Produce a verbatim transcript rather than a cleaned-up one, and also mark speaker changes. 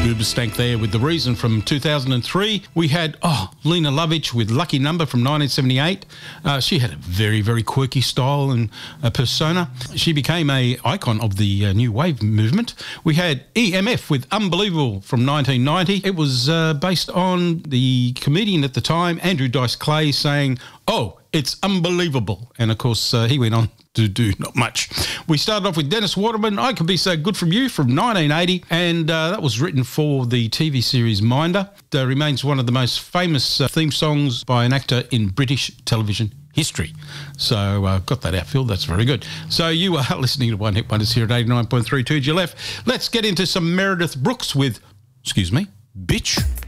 Speaker 1: Booberstank there with The Reason from two thousand three. We had, oh, Lena Lovitch with Lucky Number from nineteen seventy-eight. Uh, she had a very, very quirky style and uh, persona. She became a icon of the uh, new wave movement. We had E M F with Unbelievable from nineteen ninety. It was uh, based on the comedian at the time, Andrew Dice Clay, saying, "Oh, it's unbelievable." And, of course, uh, he went on to do not much. We started off with Dennis Waterman, I Can Be So Good From You from nineteen eighty, and uh, that was written for the T V series Minder. It uh, remains one of the most famous uh, theme songs by an actor in British television history. So uh, got that outfield, that's very good. So you are listening to One Hit Wonders here at eighty-nine point three two to your left. Let's get into some Meredith Brooks with, excuse me, Bitch.